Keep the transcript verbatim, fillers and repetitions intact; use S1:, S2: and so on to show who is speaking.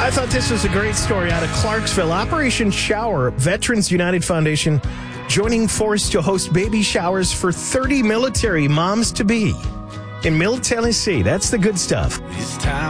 S1: I thought this was a great story out of Clarksville. Operation Shower, Veterans United Foundation joining force to host baby showers for thirty military moms-to-be in Middle Tennessee. That's the good stuff.
S2: It's time.